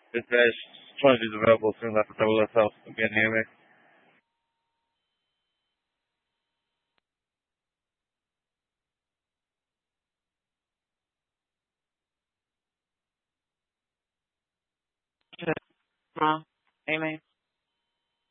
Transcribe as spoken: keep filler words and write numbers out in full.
If there's sponges available soon, let the double S L. Can you hear me? Wrong. Amen.